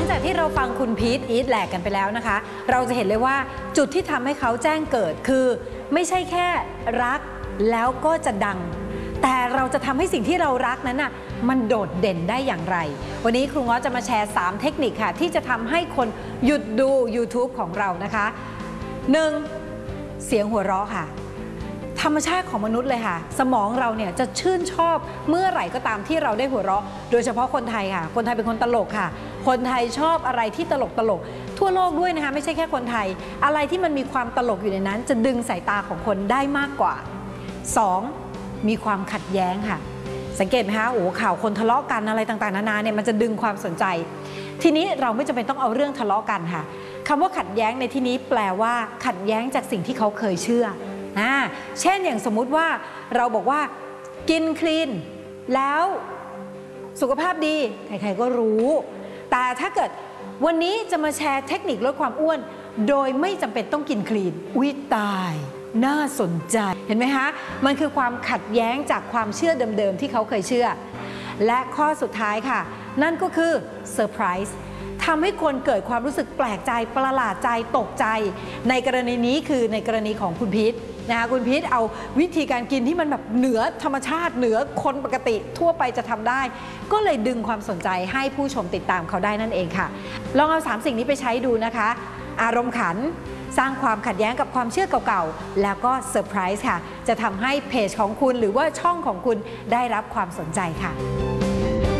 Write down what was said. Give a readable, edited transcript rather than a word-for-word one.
งจากที่เราฟังคุณพีทอีทแหลกกันไปแล้วนะคะเราจะเห็นเลยว่าจุดที่ทำให้เขาแจ้งเกิดคือไม่ใช่แค่รักแล้วก็จะดังแต่เราจะทำให้สิ่งที่เรารักนั้นน่ะมันโดดเด่นได้อย่างไรวันนี้ครูง้อจะมาแชร์3เทคนิคค่ะที่จะทำให้คนหยุดดู YouTube ของเรานะคะ 1. เสียงหัวเราะค่ะธรรมชาติของมนุษย์เลยค่ะสมองเราเนี่ยจะชื่นชอบเมื่อไหร่ก็ตามที่เราได้หัวเราะโดยเฉพาะคนไทยค่ะคนไทยเป็นคนตลกค่ะคนไทยชอบอะไรที่ตลกทั่วโลกด้วยนะคะไม่ใช่แค่คนไทยอะไรที่มันมีความตลกอยู่ในนั้นจะดึงสายตาของคนได้มากกว่า 2. มีความขัดแย้งค่ะสังเกตไหมคะโอ้ข่าวคนทะเลาะกันอะไรต่างๆนานาเนี่ยมันจะดึงความสนใจทีนี้เราไม่จำเป็นต้องเอาเรื่องทะเลาะกันค่ะคำว่าขัดแย้งในที่นี้แปลว่าขัดแย้งจากสิ่งที่เขาเคยเชื่อเช่นอย่างสมมุติว่าเราบอกว่ากินคลีนแล้วสุขภาพดีใครๆก็รู้แต่ถ้าเกิดวันนี้จะมาแชร์เทคนิคลดความอ้วนโดยไม่จำเป็นต้องกินคลีนอุ๊ยตายน่าสนใจเห็นไหมคะมันคือความขัดแย้งจากความเชื่อเดิมๆที่เขาเคยเชื่อและข้อสุดท้ายค่ะนั่นก็คือเซอร์ไพรส์ทำให้คนเกิดความรู้สึกแปลกใจประหลาดใจตกใจในกรณีนี้คือในกรณีของคุณพีทนะคะคุณพีทเอาวิธีการกินที่มันแบบเหนือธรรมชาติเหนือคนปกติทั่วไปจะทำได้ก็เลยดึงความสนใจให้ผู้ชมติดตามเขาได้นั่นเองค่ะลองเอา3สิ่งนี้ไปใช้ดูนะคะอารมณ์ขันสร้างความขัดแย้งกับความเชื่อเก่าๆแล้วก็เซอร์ไพรส์ค่ะจะทำให้เพจของคุณหรือว่าช่องของคุณได้รับความสนใจค่ะ